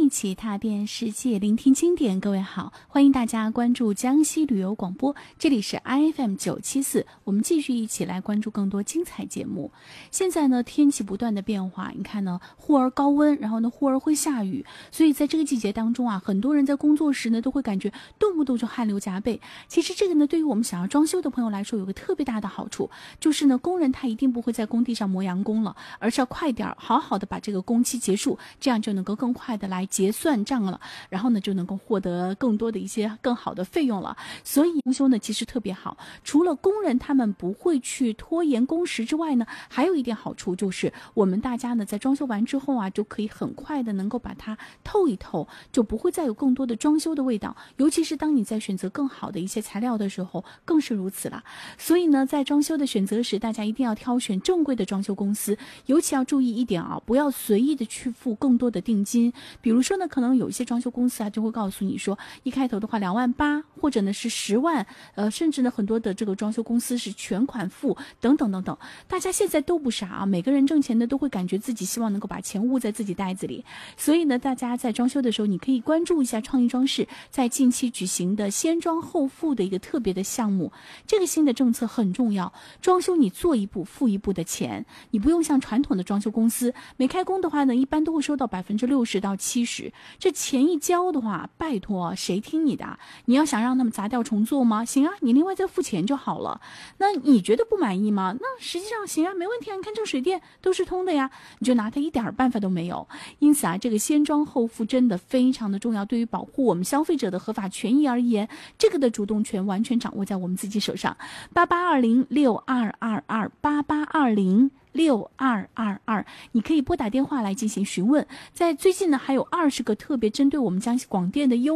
一起踏遍世界，聆听经典。各位好，欢迎大家关注江西旅游广播，这里是 IFM 974，我们继续一起来关注更多精彩节目。现在呢，天气不断的变化，你看呢，忽而高温，然后呢，忽而会下雨，所以在这个季节当中啊，很多人在工作时呢，都会感觉动不动就汗流浃背。其实这个呢，对于我们想要装修的朋友来说，有个特别大的好处，就是呢，工人他一定不会在工地上磨洋工了，而是要快点好好的把这个工期结束，这样就能够更快的来结算账了，然后呢就能够获得更多的一些更好的费用了。所以装修呢其实特别好，除了工人他们不会去拖延工时之外呢，还有一点好处就是我们大家呢在装修完之后啊，就可以很快的能够把它透一透，就不会再有更多的装修的味道，尤其是当你在选择更好的一些材料的时候更是如此了。所以呢在装修的选择时，大家一定要挑选正规的装修公司，尤其要注意一点啊，不要随意的去付更多的定金。比如说呢，可能有一些装修公司啊就会告诉你说，一开头的话2.8万，或者呢是10万，甚至呢很多的这个装修公司是全款付等等等等。大家现在都不傻啊，每个人挣钱呢都会感觉自己希望能够把钱捂在自己袋子里，所以呢大家在装修的时候，你可以关注一下创意装饰在近期举行的先装后付的一个特别的项目。这个新的政策很重要，装修你做一步付一步的钱，你不用像传统的装修公司，每开工的话呢，一般都会收到60%到70%，这钱一交的话，拜托谁听你的？你要想让他们砸掉重做吗？行啊，你另外再付钱就好了。那你觉得不满意吗？那实际上行啊，没问题啊，你看这个水电都是通的呀，你就拿它一点办法都没有。因此啊，这个先装后付真的非常的重要，对于保护我们消费者的合法权益而言，这个的主动权完全掌握在我们自己手上。88206222，88206222，你可以拨打电话来进行询问。在最近呢，还有20个特别针对我们江西广电的优